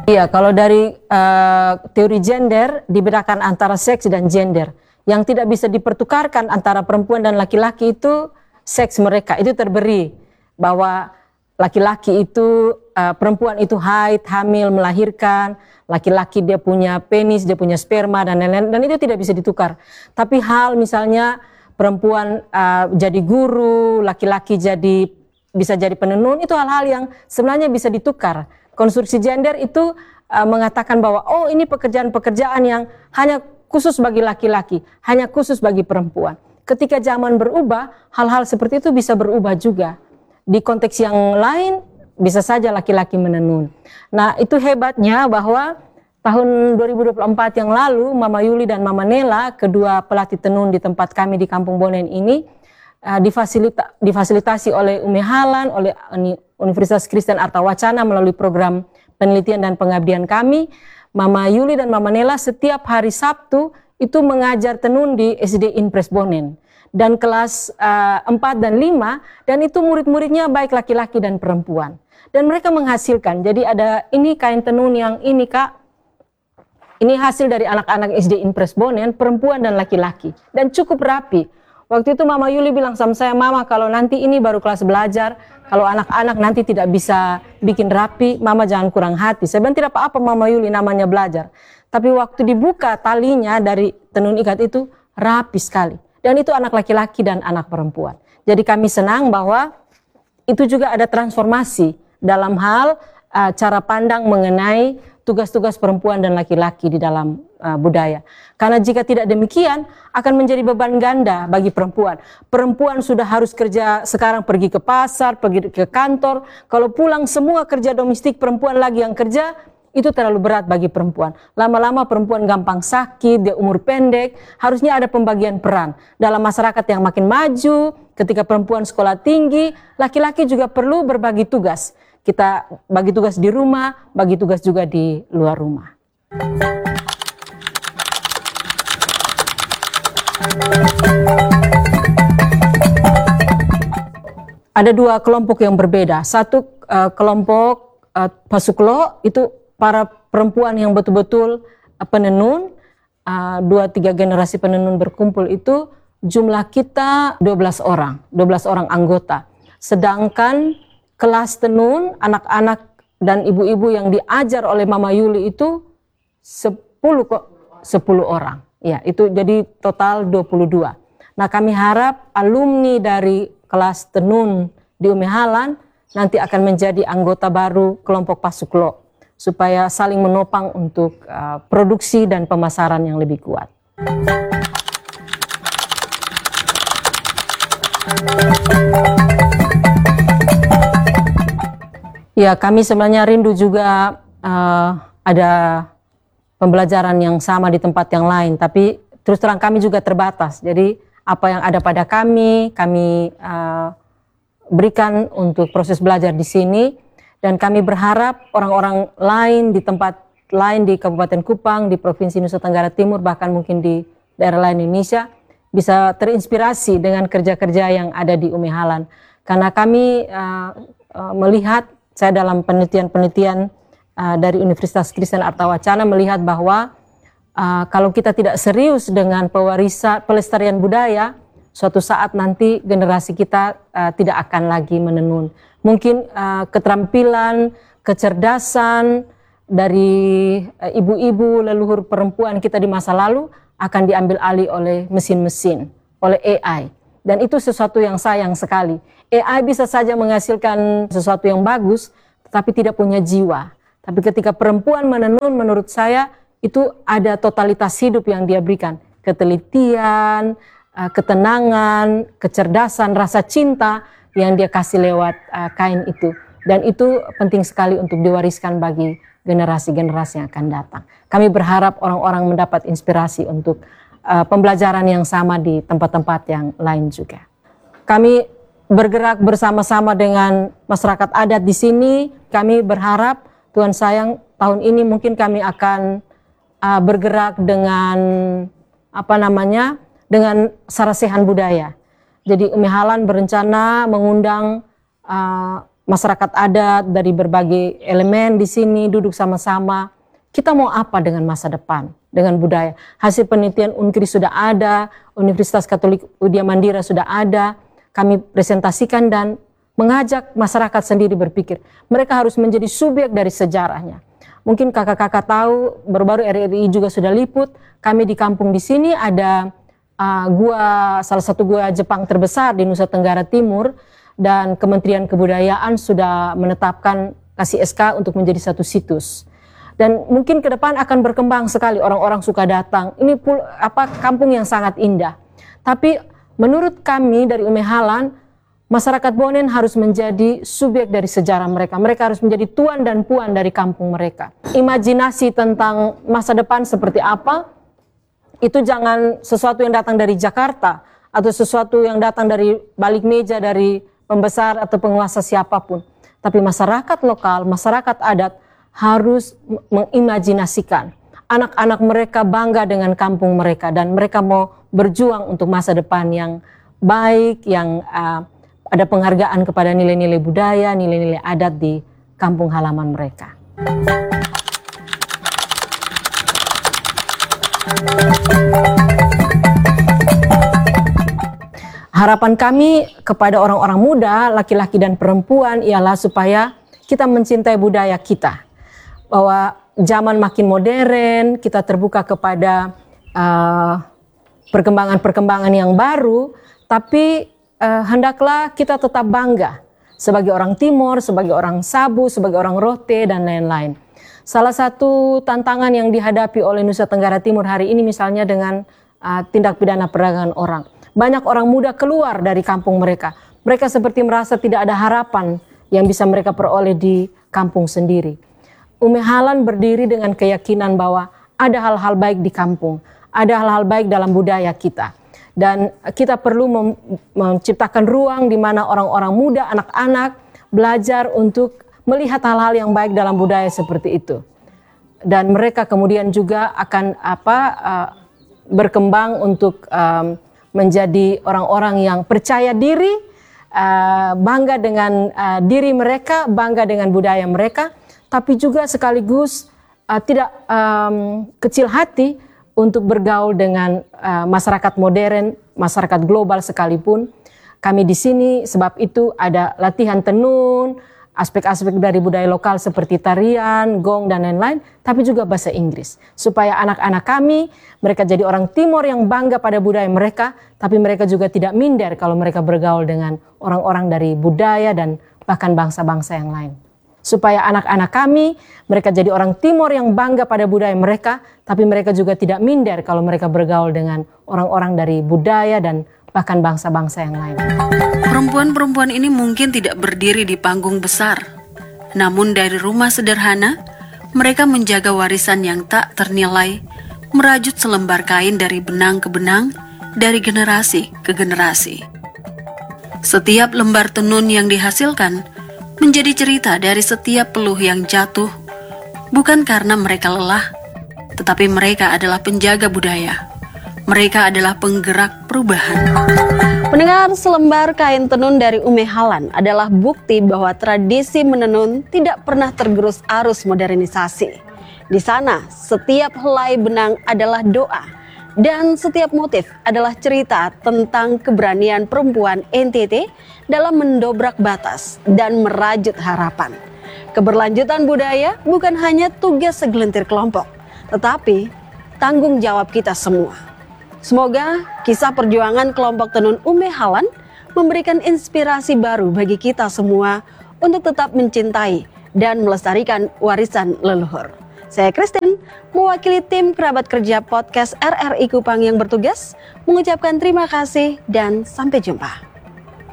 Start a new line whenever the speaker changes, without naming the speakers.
Iya, kalau dari teori gender dibedakan antara seks dan gender. Yang tidak bisa dipertukarkan antara perempuan dan laki-laki itu seks mereka. Itu terberi bahwa laki-laki itu, perempuan itu haid, hamil, melahirkan. Laki-laki dia punya penis, dia punya sperma dan lain-lain. Dan itu tidak bisa ditukar. Tapi hal misalnya perempuan jadi guru, laki-laki bisa jadi penenun, itu hal-hal yang sebenarnya bisa ditukar. Konstruksi gender itu mengatakan bahwa oh ini pekerjaan-pekerjaan yang hanya khusus bagi laki-laki, hanya khusus bagi perempuan. Ketika zaman berubah, hal-hal seperti itu bisa berubah juga. Di konteks yang lain bisa saja laki-laki menenun. Nah itu hebatnya bahwa tahun 2024 yang lalu Mama Yuli dan Mama Nela, kedua pelatih tenun di tempat kami di Kampung Bonen ini, difasilitasi oleh Umi Halan, oleh Universitas Kristen Arta Wacana melalui program penelitian dan pengabdian kami. Mama Yuli dan Mama Nela setiap hari Sabtu itu mengajar tenun di SD Impres Bonen. Dan kelas 4 dan 5, dan itu murid-muridnya baik laki-laki dan perempuan. Dan mereka menghasilkan, jadi ada ini kain tenun yang ini Kak, ini hasil dari anak-anak SD Impres Bonen, perempuan dan laki-laki. Dan cukup rapi. Waktu itu Mama Yuli bilang sama saya, Mama kalau nanti ini baru kelas belajar, kalau anak-anak nanti tidak bisa bikin rapi, Mama jangan kurang hati. Saya bilang tidak apa-apa Mama Yuli, namanya belajar. Tapi waktu dibuka talinya dari tenun ikat itu rapi sekali. Dan itu anak laki-laki dan anak perempuan. Jadi kami senang bahwa itu juga ada transformasi dalam hal cara pandang mengenai tugas-tugas perempuan dan laki-laki di dalam budaya. Karena jika tidak demikian akan menjadi beban ganda bagi perempuan. Perempuan sudah harus kerja sekarang, pergi ke pasar, pergi ke kantor. Kalau pulang semua kerja domestik, perempuan lagi yang kerja, itu terlalu berat bagi perempuan. Lama-lama perempuan gampang sakit, dia umur pendek. Harusnya ada pembagian peran. Dalam masyarakat yang makin maju, ketika perempuan sekolah tinggi, laki-laki juga perlu berbagi tugas. Kita bagi tugas di rumah, bagi tugas juga di luar rumah. Ada dua kelompok yang berbeda. Satu kelompok Pasuklo, itu para perempuan yang betul-betul penenun, 2-3 generasi penenun berkumpul itu jumlah kita 12 orang anggota. Sedangkan kelas tenun anak-anak dan ibu-ibu yang diajar oleh Mama Yuli itu 10 orang. Ya, itu jadi total 22. Nah, kami harap alumni dari kelas tenun di Umi Halan nanti akan menjadi anggota baru kelompok Pasuklo supaya saling menopang untuk produksi dan pemasaran yang lebih kuat. Ya, kami sebenarnya rindu juga ada pembelajaran yang sama di tempat yang lain, tapi terus terang kami juga terbatas. Jadi apa yang ada pada kami berikan untuk proses belajar di sini, dan kami berharap orang-orang lain di tempat lain di Kabupaten Kupang, di Provinsi Nusa Tenggara Timur, bahkan mungkin di daerah lain Indonesia bisa terinspirasi dengan kerja-kerja yang ada di Umi Halan. Karena kami melihat, saya dalam penelitian dari Universitas Kristen Arta Wacana melihat bahwa kalau kita tidak serius dengan pelestarian budaya, suatu saat nanti generasi kita tidak akan lagi menenun. Mungkin keterampilan, kecerdasan dari ibu-ibu leluhur perempuan kita di masa lalu akan diambil alih oleh mesin-mesin, oleh AI. Dan itu sesuatu yang sayang sekali. AI bisa saja menghasilkan sesuatu yang bagus, tetapi tidak punya jiwa. Tapi ketika perempuan menenun, menurut saya itu ada totalitas hidup yang dia berikan. Ketelitian, ketenangan, kecerdasan, rasa cinta yang dia kasih lewat kain itu. Dan itu penting sekali untuk diwariskan bagi generasi-generasi yang akan datang. Kami berharap orang-orang mendapat inspirasi untuk pembelajaran yang sama di tempat-tempat yang lain juga. Kami bergerak bersama-sama dengan masyarakat adat di sini. Kami berharap Tuhan sayang tahun ini mungkin kami akan bergerak dengan dengan sarasehan budaya. Jadi Umi Halan berencana mengundang masyarakat adat dari berbagai elemen di sini duduk sama-sama. Kita mau apa dengan masa depan, dengan budaya? Hasil penelitian UNKRI sudah ada, Universitas Katolik Widya Mandira sudah ada. Kami presentasikan dan mengajak masyarakat sendiri berpikir. Mereka harus menjadi subjek dari sejarahnya. Mungkin kakak-kakak tahu, baru-baru RRI juga sudah liput. Kami di kampung di sini ada salah satu gua Jepang terbesar di Nusa Tenggara Timur, dan Kementerian Kebudayaan sudah menetapkan kasih SK untuk menjadi satu situs. Dan mungkin ke depan akan berkembang sekali, orang-orang suka datang. Ini kampung yang sangat indah. Tapi menurut kami dari Umehalan, masyarakat Bonen harus menjadi subjek dari sejarah mereka. Mereka harus menjadi tuan dan puan dari kampung mereka. Imajinasi tentang masa depan seperti apa, itu jangan sesuatu yang datang dari Jakarta atau sesuatu yang datang dari balik meja dari pembesar atau penguasa siapapun. Tapi masyarakat lokal, masyarakat adat harus mengimajinasikan. Anak-anak mereka bangga dengan kampung mereka dan mereka mau berjuang untuk masa depan yang baik, yang ada penghargaan kepada nilai-nilai budaya, nilai-nilai adat di kampung halaman mereka. Harapan kami kepada orang-orang muda, laki-laki dan perempuan ialah supaya kita mencintai budaya kita. Bahwa zaman makin modern, kita terbuka kepada perkembangan-perkembangan yang baru, tapi hendaklah kita tetap bangga sebagai orang Timor, sebagai orang Sabu, sebagai orang Rote, dan lain-lain. Salah satu tantangan yang dihadapi oleh Nusa Tenggara Timur hari ini misalnya dengan tindak pidana perdagangan orang. Banyak orang muda keluar dari kampung mereka. Mereka seperti merasa tidak ada harapan yang bisa mereka peroleh di kampung sendiri. Umehalan berdiri dengan keyakinan bahwa ada hal-hal baik di kampung, ada hal-hal baik dalam budaya kita. Dan kita perlu menciptakan ruang di mana orang-orang muda, anak-anak belajar untuk melihat hal-hal yang baik dalam budaya seperti itu. Dan mereka kemudian juga akan berkembang untuk menjadi orang-orang yang percaya diri, bangga dengan diri mereka, bangga dengan budaya mereka, tapi juga sekaligus tidak kecil hati untuk bergaul dengan masyarakat modern, masyarakat global sekalipun. Kami di sini sebab itu ada latihan tenun, aspek-aspek dari budaya lokal seperti tarian, gong, dan lain-lain, tapi juga bahasa Inggris. Supaya anak-anak kami, mereka jadi orang Timor yang bangga pada budaya mereka, tapi mereka juga tidak minder kalau mereka bergaul dengan orang-orang dari budaya dan bahkan bangsa-bangsa yang lain. Supaya anak-anak kami, mereka jadi orang Timor yang bangga pada budaya mereka, tapi mereka juga tidak minder kalau mereka bergaul dengan orang-orang dari budaya dan bahkan bangsa-bangsa yang lain.
Perempuan-perempuan ini mungkin tidak berdiri di panggung besar, namun dari rumah sederhana, mereka menjaga warisan yang tak ternilai, merajut selembar kain dari benang ke benang, dari generasi ke generasi. Setiap lembar tenun yang dihasilkan menjadi cerita dari setiap peluh yang jatuh, bukan karena mereka lelah, tetapi mereka adalah penjaga budaya. Mereka adalah penggerak perubahan.
Mendengar selembar kain tenun dari Umehalan adalah bukti bahwa tradisi menenun tidak pernah tergerus arus modernisasi. Di sana, setiap helai benang adalah doa, dan setiap motif adalah cerita tentang keberanian perempuan NTT dalam mendobrak batas dan merajut harapan. Keberlanjutan budaya bukan hanya tugas segelintir kelompok, tetapi tanggung jawab kita semua. Semoga kisah perjuangan kelompok tenun Umehalan memberikan inspirasi baru bagi kita semua untuk tetap mencintai dan melestarikan warisan leluhur. Saya Christine, mewakili tim kerabat kerja podcast RRI Kupang yang bertugas, mengucapkan terima kasih dan sampai jumpa.